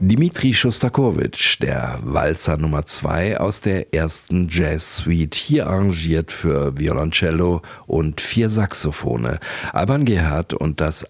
Dmitri Schostakowitsch, der Walzer Nummer 2 aus der ersten Jazz-Suite, hier arrangiert für Violoncello und 4 Saxophone. Alban Gerhard und das